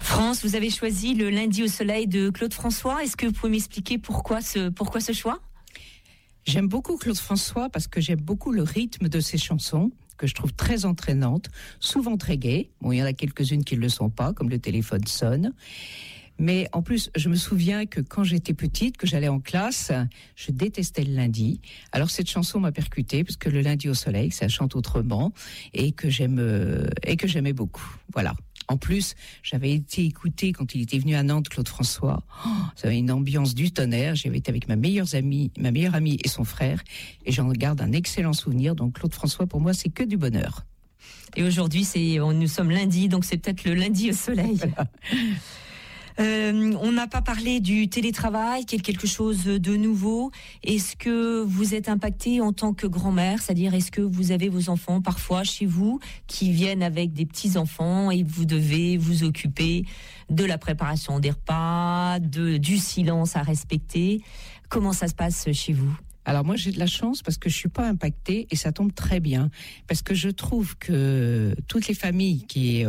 France, vous avez choisi le Lundi au soleil de Claude François. Est-ce que vous pouvez m'expliquer pourquoi ce choix ? J'aime beaucoup Claude François parce que j'aime beaucoup le rythme de ses chansons, que je trouve très entraînantes, souvent très gaies. Bon, il y en a quelques-unes qui ne le sont pas, comme Le téléphone sonne. Mais en plus, je me souviens que quand j'étais petite, que j'allais en classe, je détestais le lundi. Alors cette chanson m'a percutée, parce que le lundi au soleil, ça chante autrement, et que j'aimais beaucoup. Voilà. En plus, j'avais été écouter quand il était venu à Nantes, Claude François. Oh, ça avait une ambiance du tonnerre. J'avais été avec ma meilleure amie et son frère, et j'en garde un excellent souvenir. Donc Claude François, pour moi, c'est que du bonheur. Et aujourd'hui, nous sommes lundi, donc c'est peut-être le lundi au soleil. Voilà. On n'a pas parlé du télétravail, qui est quelque chose de nouveau. Est-ce que vous êtes impacté en tant que grand-mère ? C'est-à-dire, est-ce que vous avez vos enfants parfois chez vous qui viennent avec des petits-enfants et vous devez vous occuper de la préparation des repas, du silence à respecter ? Comment ça se passe chez vous ? Alors moi j'ai de la chance parce que je suis pas impactée et ça tombe très bien parce que je trouve que toutes les familles qui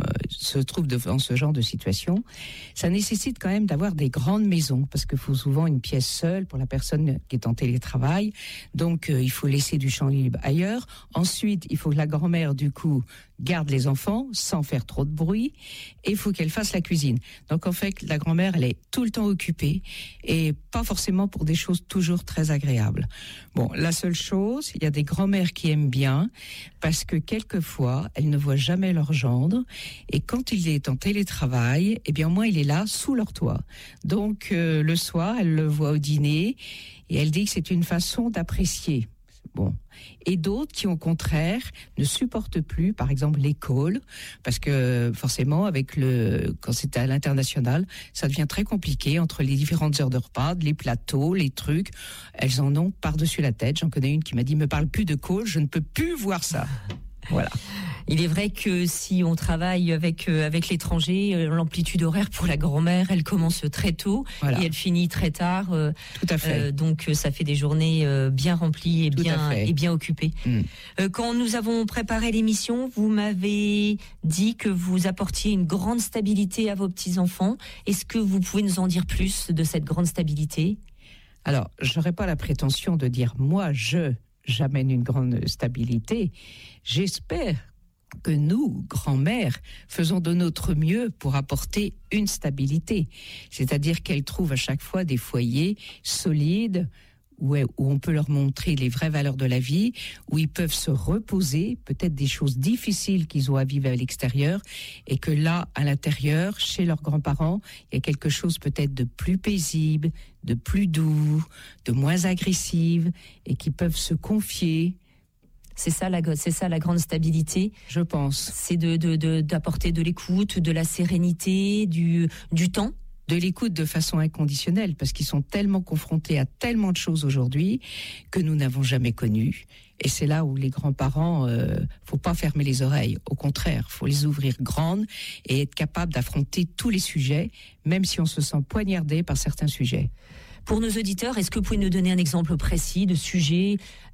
se trouvent devant ce genre de situation, ça nécessite quand même d'avoir des grandes maisons parce qu'il faut souvent une pièce seule pour la personne qui est en télétravail. Donc il faut laisser du champ libre ailleurs. Ensuite, il faut que la grand-mère du coup garde les enfants sans faire trop de bruit et il faut qu'elle fasse la cuisine. Donc en fait, la grand-mère, elle est tout le temps occupée et pas forcément pour des choses toujours très agréables. Bon, la seule chose, il y a des grand-mères qui aiment bien parce que quelquefois, elles ne voient jamais leur gendre et quand il est en télétravail, eh bien au moins il est là sous leur toit. Donc le soir, elle le voit au dîner et elle dit que c'est une façon d'apprécier. Bon. Et d'autres qui, au contraire, ne supportent plus, par exemple, l'école, parce que forcément, quand c'était à l'international, ça devient très compliqué entre les différentes heures de repas, les plateaux, les trucs. Elles en ont par-dessus la tête. J'en connais une qui m'a dit, me parle plus de call, je ne peux plus voir ça. Voilà. Il est vrai que si on travaille avec l'étranger, l'amplitude horaire pour la grand-mère, elle commence très tôt et elle finit très tard. Tout à fait. Donc ça fait des journées bien remplies et bien occupées. Quand nous avons préparé l'émission, vous m'avez dit que vous apportiez une grande stabilité à vos petits-enfants. Est-ce que vous pouvez nous en dire plus de cette grande stabilité ? Alors, j'aurais pas la prétention de dire moi j'amène une grande stabilité. J'espère que nous, grand-mères, faisons de notre mieux pour apporter une stabilité. C'est-à-dire qu'elles trouvent à chaque fois des foyers solides, où on peut leur montrer les vraies valeurs de la vie, où ils peuvent se reposer, peut-être des choses difficiles qu'ils ont à vivre à l'extérieur, et que là, à l'intérieur, chez leurs grands-parents, il y a quelque chose peut-être de plus paisible, de plus doux, de moins agressif, et qui peuvent se confier. C'est ça la grande stabilité, je pense. C'est d'apporter de l'écoute, de la sérénité, du temps. De l'écoute de façon inconditionnelle, parce qu'ils sont tellement confrontés à tellement de choses aujourd'hui que nous n'avons jamais connues. Et c'est là où les grands-parents, faut pas fermer les oreilles. Au contraire, faut les ouvrir grandes et être capable d'affronter tous les sujets, même si on se sent poignardé par certains sujets. Pour nos auditeurs, est-ce que vous pouvez nous donner un exemple précis de sujets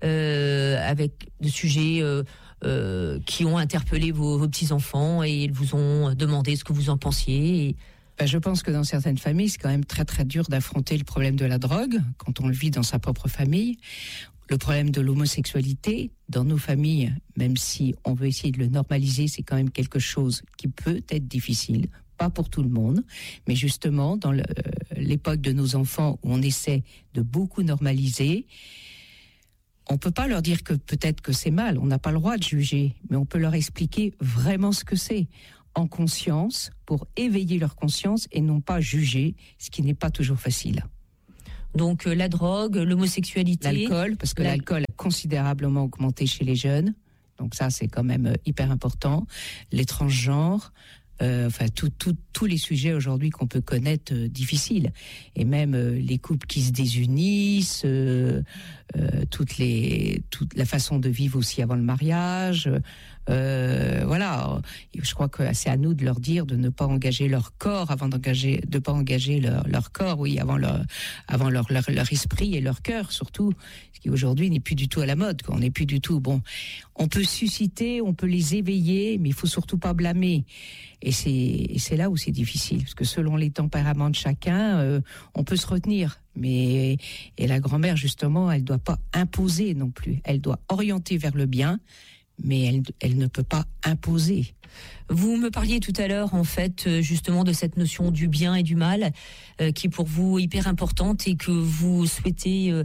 qui ont interpellé vos petits-enfants et ils vous ont demandé ce que vous en pensiez Je pense que dans certaines familles, c'est quand même très très dur d'affronter le problème de la drogue quand on le vit dans sa propre famille. Le problème de l'homosexualité dans nos familles, même si on veut essayer de le normaliser, c'est quand même quelque chose qui peut être difficile. Pas pour tout le monde, mais justement dans l'époque de nos enfants où on essaie de beaucoup normaliser, on peut pas leur dire que peut-être que c'est mal, on n'a pas le droit de juger, mais on peut leur expliquer vraiment ce que c'est, en conscience, pour éveiller leur conscience et non pas juger, ce qui n'est pas toujours facile. Donc la drogue, l'homosexualité... L'alcool, parce que l'alcool a considérablement augmenté chez les jeunes, donc ça c'est quand même hyper important, les transgenres, tous les sujets aujourd'hui qu'on peut connaître difficiles, et même les couples qui se désunissent, toute la façon de vivre aussi avant le mariage, Voilà, je crois que c'est à nous de leur dire de ne pas engager leur corps avant de pas engager leur corps, oui, avant leur esprit et leur cœur surtout, ce qui aujourd'hui n'est plus du tout à la mode. On n'est plus du tout bon. On peut susciter, on peut les éveiller, mais il faut surtout pas blâmer. Et c'est là où c'est difficile, parce que selon les tempéraments de chacun, on peut se retenir. Et la grand-mère, justement, elle doit pas imposer non plus. Elle doit orienter vers le bien, mais elle ne peut pas imposer. Vous me parliez tout à l'heure, en fait, justement, de cette notion du bien et du mal, qui est pour vous hyper importante et que vous souhaitez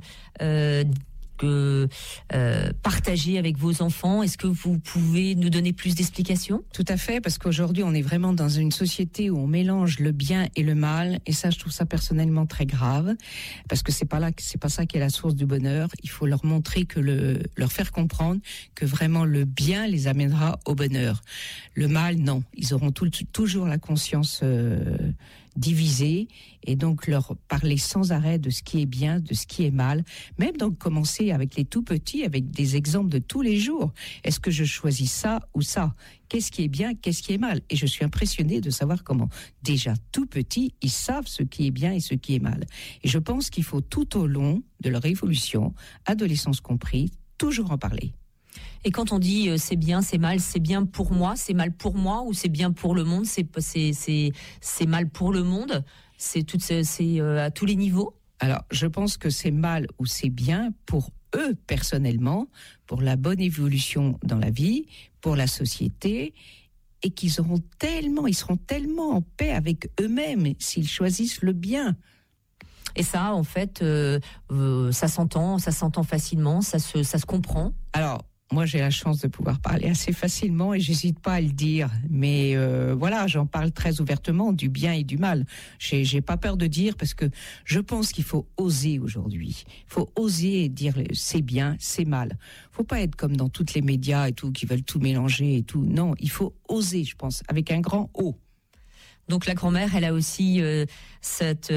partager avec vos enfants. Est-ce que vous pouvez nous donner plus d'explications ? Tout à fait, parce qu'aujourd'hui, on est vraiment dans une société où on mélange le bien et le mal, et ça, je trouve ça personnellement très grave, parce que c'est pas ça qui est la source du bonheur. Il faut leur montrer leur faire comprendre que vraiment le bien les amènera au bonheur. Le mal, non. Ils auront toujours la conscience divisée, et donc leur parler sans arrêt de ce qui est bien, de ce qui est mal, même donc commencer avec les tout petits, avec des exemples de tous les jours. Est-ce que je choisis ça ou ça ? Qu'est-ce qui est bien, qu'est-ce qui est mal ? Et je suis impressionnée de savoir comment, déjà tout petits, ils savent ce qui est bien et ce qui est mal. Et je pense qu'il faut tout au long de leur évolution, adolescence compris, toujours en parler. Et quand on dit c'est bien pour moi, c'est mal pour moi, ou c'est bien pour le monde, c'est mal pour le monde, c'est à tous les niveaux. Alors, je pense que c'est mal ou c'est bien pour eux personnellement, pour la bonne évolution dans la vie, pour la société, et ils seront tellement en paix avec eux-mêmes s'ils choisissent le bien. Et ça, en fait, ça s'entend facilement, ça se comprend. Alors, moi, j'ai la chance de pouvoir parler assez facilement et j'hésite pas à le dire. Mais voilà, j'en parle très ouvertement du bien et du mal. J'ai pas peur de dire, parce que je pense qu'il faut oser aujourd'hui. Il faut oser dire c'est bien, c'est mal. Faut pas être comme dans toutes les médias et tout, qui veulent tout mélanger et tout. Non, il faut oser, je pense, avec un grand O. Donc la grand-mère, elle a aussi cette...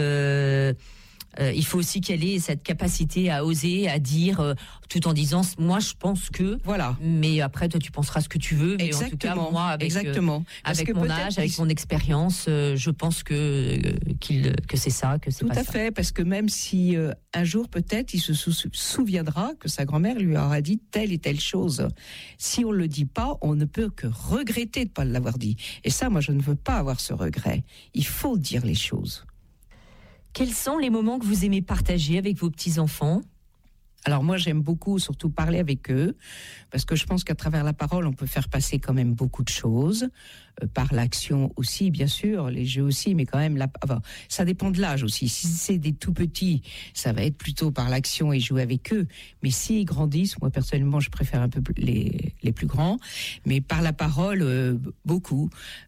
il faut aussi qu'elle ait cette capacité à oser, à dire, tout en disant, moi je pense que, voilà. Mais après toi tu penseras ce que tu veux. Mais exactement, en tout cas, moi avec mon âge, avec mon expérience, je pense que c'est ça, que c'est tout pas ça. Tout à fait, parce que même si un jour peut-être il se souviendra que sa grand-mère lui aura dit telle et telle chose, si on le dit pas, on ne peut que regretter de pas l'avoir dit. Et ça, moi je ne veux pas avoir ce regret. Il faut dire les choses. Quels sont les moments que vous aimez partager avec vos petits-enfants ? Alors moi, j'aime beaucoup surtout parler avec eux, parce que je pense qu'à travers la parole, on peut faire passer quand même beaucoup de choses, par l'action aussi, bien sûr, les jeux aussi, mais quand même, ça dépend de l'âge aussi. Si c'est des tout petits, ça va être plutôt par l'action et jouer avec eux. Mais s'ils grandissent, moi personnellement, je préfère un peu les plus grands, mais par la parole, beaucoup.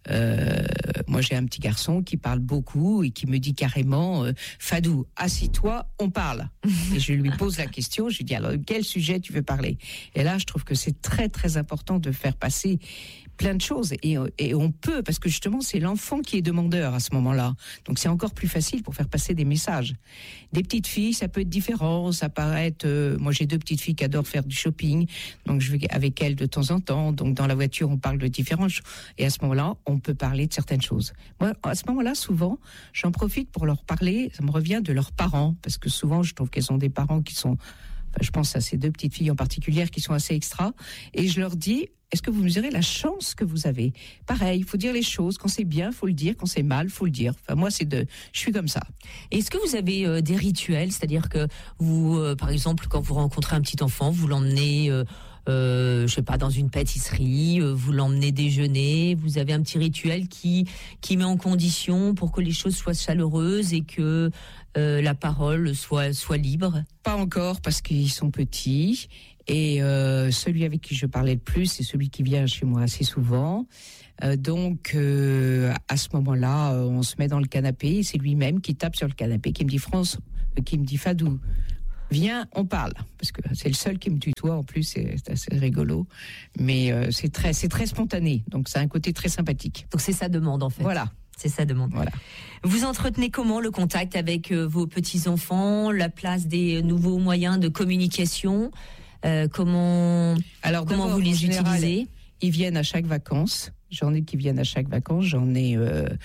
Moi, j'ai un petit garçon qui parle beaucoup et qui me dit carrément, Fadou, assis-toi, on parle. Et je lui pose la question, je lui dis, alors, quel sujet tu veux parler ? Et là, je trouve que c'est très, très important de faire passer plein de choses, et on peut, parce que justement c'est l'enfant qui est demandeur à ce moment-là, donc c'est encore plus facile pour faire passer des messages. Des petites filles, ça peut être différent, ça paraît être, moi j'ai 2 petites filles qui adorent faire du shopping, donc je vais avec elles de temps en temps, donc dans la voiture on parle de différentes choses, et à ce moment-là on peut parler de certaines choses. Moi à ce moment-là souvent j'en profite pour leur parler, ça me revient de leurs parents, parce que souvent je trouve qu'elles ont des parents qui sont, je pense à ces 2 petites filles en particulier qui sont assez extra, et je leur dis, est-ce que vous mesurez la chance que vous avez ? Pareil, il faut dire les choses. Quand c'est bien, il faut le dire. Quand c'est mal, il faut le dire. Enfin, moi, je suis comme ça. Est-ce que vous avez des rituels ? C'est-à-dire que vous, par exemple, quand vous rencontrez un petit enfant, vous l'emmenez, je sais pas, dans une pâtisserie, vous l'emmenez déjeuner, vous avez un petit rituel qui met en condition pour que les choses soient chaleureuses et que la parole soit libre ? Pas encore, parce qu'ils sont petits. Et celui avec qui je parlais le plus, c'est celui qui vient chez moi assez souvent. Donc, à ce moment-là, on se met dans le canapé. Et c'est lui-même qui tape sur le canapé, qui me dit Fadou, viens, on parle. Parce que c'est le seul qui me tutoie, en plus, c'est assez rigolo. Mais c'est très spontané, donc c'est un côté très sympathique. Donc c'est sa demande, en fait. Voilà. C'est sa demande. Voilà. Vous entretenez comment le contact avec vos petits-enfants, la place des nouveaux moyens de communication ? Comment vous les utilisez ? Ils viennent à chaque vacances. J'en ai qui viennent à chaque vacances. J'en ai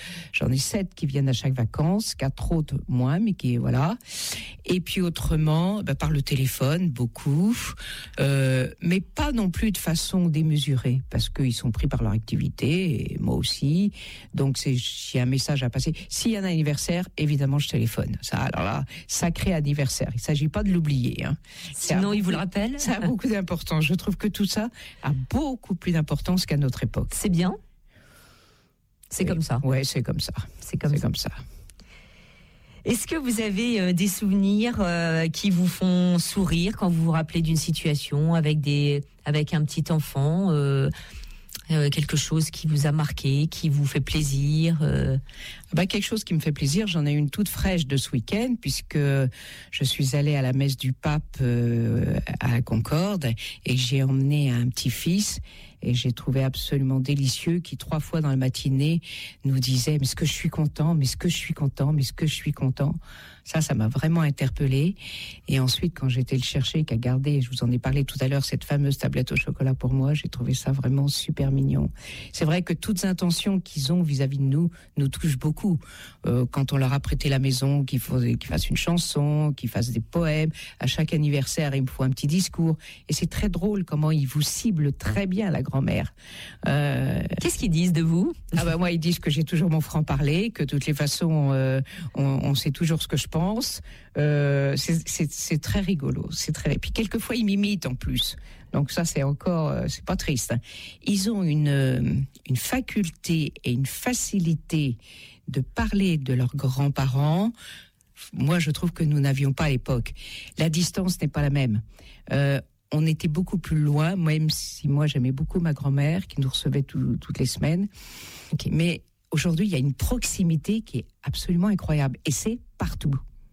7 qui viennent à chaque vacances. 4 autres moins, mais qui voilà. Et puis autrement, par le téléphone, beaucoup, mais pas non plus de façon démesurée, parce qu'ils sont pris par leur activité, et moi aussi. Donc s'il y a un message à passer, s'il y a un anniversaire, évidemment je téléphone. Ça, alors là, sacré anniversaire. Il ne s'agit pas de l'oublier. Hein. Sinon, il vous le rappelle. Ça a beaucoup d'importance. Je trouve que tout ça a beaucoup plus d'importance qu'à notre époque. C'est bien. C'est comme ça. Ouais, c'est comme ça. C'est comme ça. Est-ce que vous avez des souvenirs qui vous font sourire quand vous vous rappelez d'une situation avec un petit enfant, quelque chose qui vous a marqué, qui vous fait plaisir Quelque chose qui me fait plaisir, j'en ai une toute fraîche de ce week-end, puisque je suis allée à la messe du pape à la Concorde, et j'ai emmené un petit-fils, et j'ai trouvé absolument délicieux, qui 3 fois dans la matinée nous disait « mais est-ce que je suis content, mais est-ce que je suis content, mais est-ce que je suis content ?» Ça m'a vraiment interpellée. Et ensuite, quand j'ai été le chercher, qu'a gardé, je vous en ai parlé tout à l'heure, cette fameuse tablette au chocolat pour moi, j'ai trouvé ça vraiment super mignon. C'est vrai que toutes les intentions qu'ils ont vis-à-vis de nous touchent beaucoup. Quand on leur a prêté la maison, qu'ils fassent une chanson, qu'ils fassent des poèmes, à chaque anniversaire, il me faut un petit discours. Et c'est très drôle comment ils vous ciblent très bien, la grand-mère. Qu'est-ce qu'ils disent de vous ? Moi, ils disent que j'ai toujours mon franc-parler, que de toutes les façons, on sait toujours ce que je pense. C'est très rigolo. Et puis quelquefois, ils m'imitent en plus. Donc ça, c'est pas triste. Ils ont une faculté et une facilité de parler de leurs grands-parents. Moi, je trouve que nous n'avions pas à l'époque. La distance n'est pas la même. On était beaucoup plus loin, même si moi, j'aimais beaucoup ma grand-mère qui nous recevait toutes les semaines. Okay. Mais aujourd'hui, il y a une proximité qui est absolument incroyable. Et c'est partout.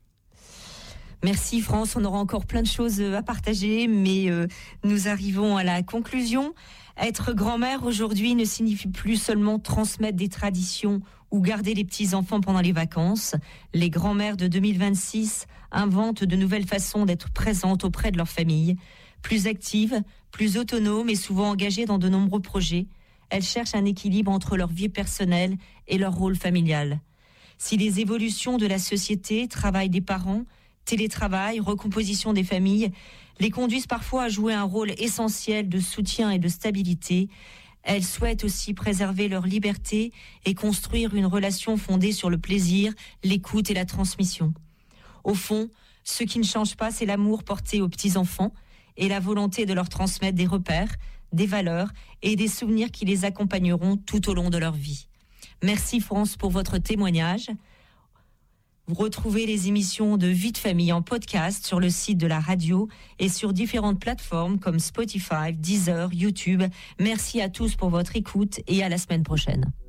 Merci France, on aura encore plein de choses à partager, mais nous arrivons à la conclusion. Être grand-mère aujourd'hui ne signifie plus seulement transmettre des traditions ou garder les petits-enfants pendant les vacances. Les grand-mères de 2026 inventent de nouvelles façons d'être présentes auprès de leur famille, plus actives, plus autonomes et souvent engagées dans de nombreux projets. Elles cherchent un équilibre entre leur vie personnelle et leur rôle familial. Si les évolutions de la société, travail des parents, télétravail, recomposition des familles, les conduisent parfois à jouer un rôle essentiel de soutien et de stabilité, elles souhaitent aussi préserver leur liberté et construire une relation fondée sur le plaisir, l'écoute et la transmission. Au fond, ce qui ne change pas, c'est l'amour porté aux petits-enfants et la volonté de leur transmettre des repères, des valeurs et des souvenirs qui les accompagneront tout au long de leur vie. Merci France pour votre témoignage. Vous retrouvez les émissions de Vie de Famille en podcast sur le site de la radio et sur différentes plateformes comme Spotify, Deezer, YouTube. Merci à tous pour votre écoute et à la semaine prochaine.